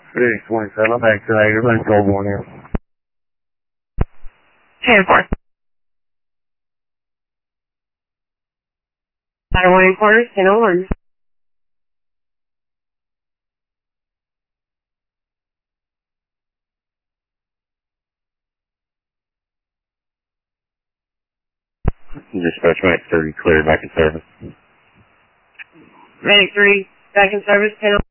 327, I'm back today. Everybody's cold one here. 10-4. Ladder 1 quarters, 10-1. Dispatch Medic 30, clear, back in service. Medic 3, back in service, 10-1.